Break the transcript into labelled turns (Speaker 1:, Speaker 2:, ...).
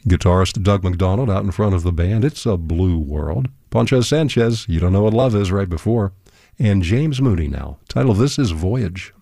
Speaker 1: Guitarist Doug McDonald out in front of the band. It's a blue world. Poncho Sanchez, You Don't Know What Love Is, right before. And James Mooney now. Title of this is Voyage.